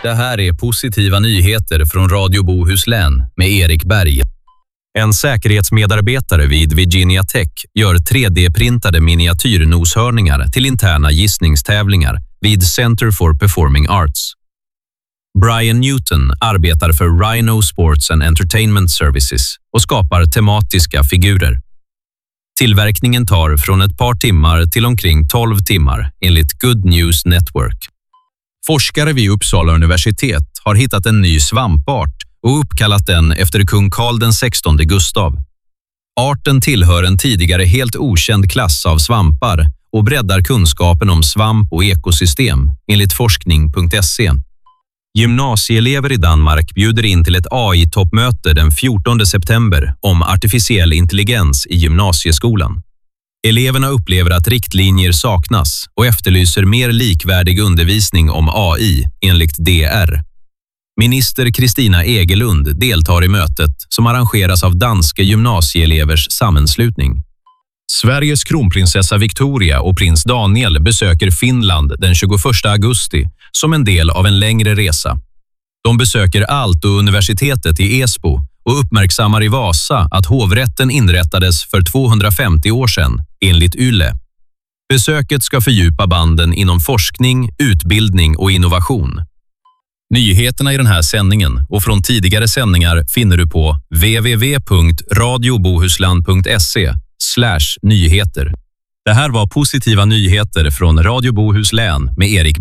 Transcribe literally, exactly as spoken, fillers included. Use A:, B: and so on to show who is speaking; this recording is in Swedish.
A: Det här är positiva nyheter från Radio Bohuslän med Erik Berg. En säkerhetsmedarbetare vid Virginia Tech gör tre D-printade miniatyrnoshörningar till interna gissningstävlingar vid Center for Performing Arts. Brian Newton arbetar för Rhino Sports and Entertainment Services och skapar tematiska figurer. Tillverkningen tar från ett par timmar till omkring tolv timmar enligt Good News Network. Forskare vid Uppsala universitet har hittat en ny svampart och uppkallat den efter kung Karl den sextonde Gustav. Arten tillhör en tidigare helt okänd klass av svampar och breddar kunskapen om svamp och ekosystem enligt forskning punkt se. Gymnasieelever i Danmark bjuder in till ett A I-toppmöte den fjortonde september om artificiell intelligens i gymnasieskolan. Eleverna upplever att riktlinjer saknas och efterlyser mer likvärdig undervisning om A I enligt D R. Minister Kristina Egelund deltar i mötet som arrangeras av danska gymnasieelevers sammanslutning. Sveriges kronprinsessa Victoria och prins Daniel besöker Finland den tjugoförsta augusti som en del av en längre resa. De besöker Aalto-universitetet i Esbo och uppmärksammar i Vasa att hovrätten inrättades för tvåhundrafemtio år sedan, enligt Yle. Besöket ska fördjupa banden inom forskning, utbildning och innovation. Nyheterna i den här sändningen och från tidigare sändningar finner du på w w w punkt radiobohusland punkt se slash nyheter. Det här var positiva nyheter från Radio Bohuslän med Erik